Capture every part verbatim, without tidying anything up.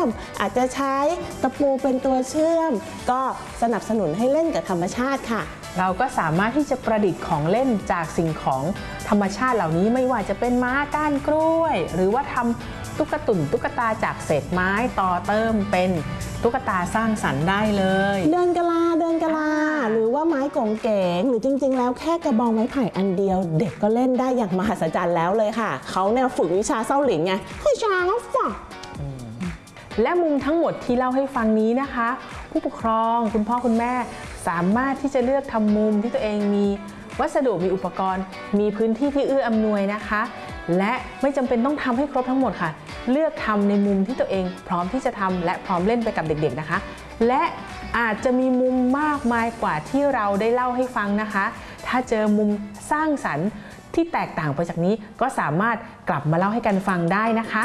มอาจจะใช้ตะปูเป็นตัวเชื่อมก็สนับสนุนให้เล่นกับธรรมชาติค่ะเราก็สามารถที่จะประดิษฐ์ของเล่นจากสิ่งของธรรมชาติเหล่านี้ไม่ว่าจะเป็นม้าก้านกล้วยหรือว่าทำตุ๊กตุ่นตุ๊กตาจากเศษไม้ต่อเติมเป็นตุ๊กตาสร้างสรรค์ได้เลยเดินกะลาเดินกะลาหรือว่าไม้กงเก๋งหรือจริงๆแล้วแค่กระบองไม้ไผ่อันเดียวเด็กก็เล่นได้อย่างมหัศจรรย์แล้วเลยค่ะเขาเนี่ยฝึกวิชาเส้าหลินไงวิชาเขาฝักและมุมทั้งหมดที่เล่าให้ฟังนี้นะคะผู้ปกครองคุณพ่อคุณแม่สามารถที่จะเลือกทำมุมที่ตัวเองมีวัสดุมีอุปกรณ์มีพื้นที่ที่เอื้ออำนวยนะคะและไม่จำเป็นต้องทำให้ครบทั้งหมดค่ะเลือกทำในมุมที่ตัวเองพร้อมที่จะทำและพร้อมเล่นไปกับเด็กๆนะคะและอาจจะมีมุมมากมายกว่าที่เราได้เล่าให้ฟังนะคะถ้าเจอมุมสร้างสรรค์ที่แตกต่างไปจากนี้ก็สามารถกลับมาเล่าให้กันฟังได้นะคะ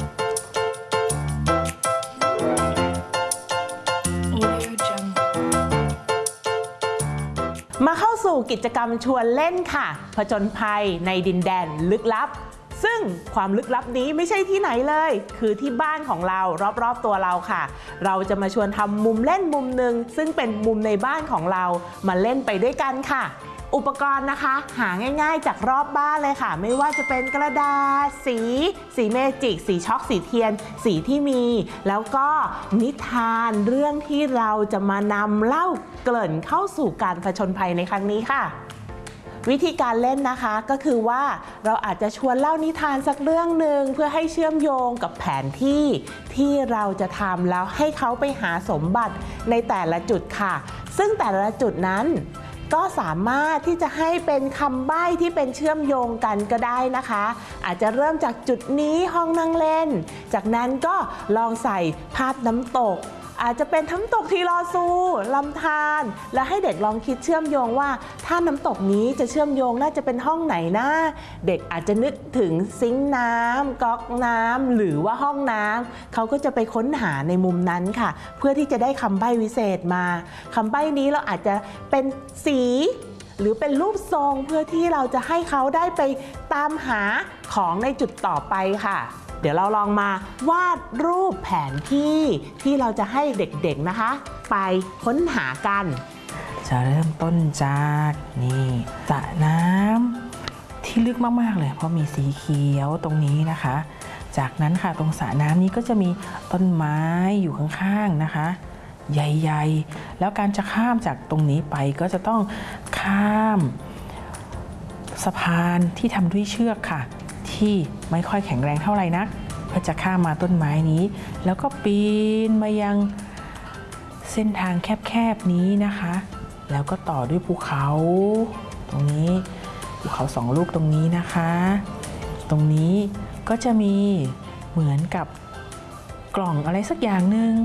มาเข้าสู่กิจกรรมชวนเล่นค่ะผจญภัยในดินแดนลึกลับซึ่งความลึกลับนี้ไม่ใช่ที่ไหนเลยคือที่บ้านของเรารอบๆตัวเราค่ะเราจะมาชวนทำมุมเล่นมุมหนึ่งซึ่งเป็นมุมในบ้านของเรามาเล่นไปด้วยกันค่ะอุปกรณ์นะคะหาง่ายๆจากรอบบ้านเลยค่ะไม่ว่าจะเป็นกระดาษสีสีเมจิกสีช็อกสีเทียนสีที่มีแล้วก็นิทานเรื่องที่เราจะมานำเล่าเกริ่นเข้าสู่การผจญภัยในครั้งนี้ค่ะวิธีการเล่นนะคะก็คือว่าเราอาจจะชวนเล่านิทานสักเรื่องหนึ่งเพื่อให้เชื่อมโยงกับแผนที่ที่เราจะทำแล้วให้เขาไปหาสมบัติในแต่ละจุดค่ะซึ่งแต่ละจุดนั้นก็สามารถที่จะให้เป็นคำใบ้ที่เป็นเชื่อมโยงกันก็ได้นะคะอาจจะเริ่มจากจุดนี้ห้องนั่งเล่นจากนั้นก็ลองใส่ภาพน้ำตกอาจจะเป็นน้ำตกทีลอซูลำธารและให้เด็กลองคิดเชื่อมโยงว่าถ้าน้ำตกนี้จะเชื่อมโยงน่าจะเป็นห้องไหนนะเด็กอาจจะนึกถึงซิงค์น้ำก๊อกน้ำหรือว่าห้องน้ำเขาก็จะไปค้นหาในมุมนั้นค่ะเพื่อที่จะได้คำใบ้วิเศษมาคำใบ้นี้เราอาจจะเป็นสีหรือเป็นรูปทรงเพื่อที่เราจะให้เขาได้ไปตามหาของในจุดต่อไปค่ะเดี๋ยวเราลองมาวาดรูปแผนที่ที่เราจะให้เด็กๆนะคะไปค้นหากันจะเริ่มต้นจากนี่สระน้ำที่ลึกมากๆเลยเพราะมีสีเขียวตรงนี้นะคะจากนั้นค่ะตรงสระน้ำนี้ก็จะมีต้นไม้อยู่ข้างๆนะคะใหญ่ๆแล้วการจะข้ามจากตรงนี้ไปก็จะต้องข้ามสะพานที่ทำด้วยเชือกค่ะที่ไม่ค่อยแข็งแรงเท่าไหร่นักเพื่อจะข้ามมาต้นไม้นี้แล้วก็ปีนมายังเส้นทางแคบๆนี้นะคะแล้วก็ต่อด้วยภูเขาตรงนี้ภูเขาสองลูกตรงนี้นะคะตรงนี้ก็จะมีเหมือนกับกล่องอะไรสักอย่างหนึ่ง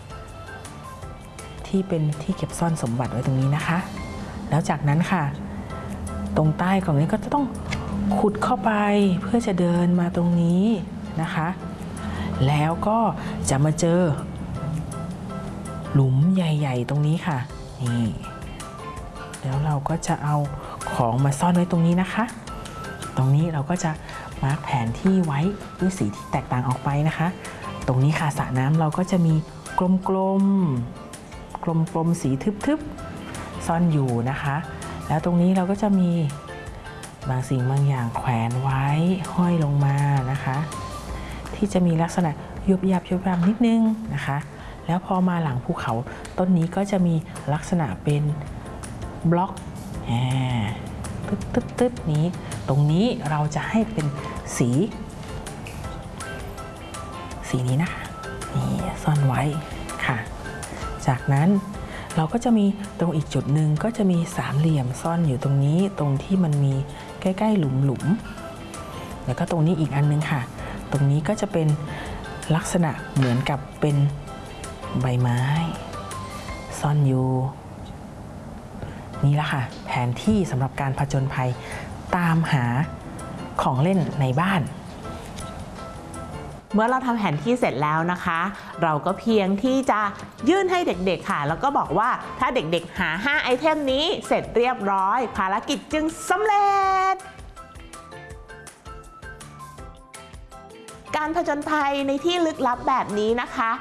ที่เป็นที่เก็บซ่อนสมบัติไว้ตรงนี้นะคะแล้วจากนั้นค่ะตรงใต้กล่องนี้ก็จะต้องขุดเข้าไปเพื่อจะเดินมาตรงนี้นะคะแล้วก็จะมาเจอหลุมใหญ่ๆตรงนี้ค่ะนี่แล้วเราก็จะเอาของมาซ่อนไว้ตรงนี้นะคะตรงนี้เราก็จะมาร์คแผนที่ไว้ด้วยสีที่แตกต่างออกไปนะคะตรงนี้ค่ะสระน้ำเราก็จะมีกลมๆกลมๆสีทึบๆซ่อนอยู่นะคะแล้วตรงนี้เราก็จะมีบางสิ่งบางอย่างแขวนไว้ห้อยลงมานะคะที่จะมีลักษณะยุบยับยุบยับนิดนึงนะคะแล้วพอมาหลังภูเขาต้นนี้ก็จะมีลักษณะเป็นบล็อกตึ๊ดตึ๊ดตึ๊ดนี้ตรงนี้เราจะให้เป็นสีสีนี้นะคะนี่ซ่อนไว้ค่ะจากนั้นเราก็จะมีตรงอีกจุดหนึ่งก็จะมีสามเหลี่ยมซ่อนอยู่ตรงนี้ตรงที่มันมีใกล้ๆหลุมๆแล้วก็ตรงนี้อีกอันนึงค่ะตรงนี้ก็จะเป็นลักษณะเหมือนกับเป็นใบไม้ซ่อนอยู่นี่แหละค่ะแผนที่สำหรับการผจญภัยตามหาของเล่นในบ้านเมื่อเราทำแผนที่เสร็จแล้วนะคะเราก็เพียงที่จะยื่นให้เด็กๆค่ะแล้วก็บอกว่าถ้าเด็กๆหาห้าไอเทมนี้เสร็จเรียบร้อยภารกิจจึงสำเร็จการผจญภัยในที่ลึกลับแบบนี้นะคะ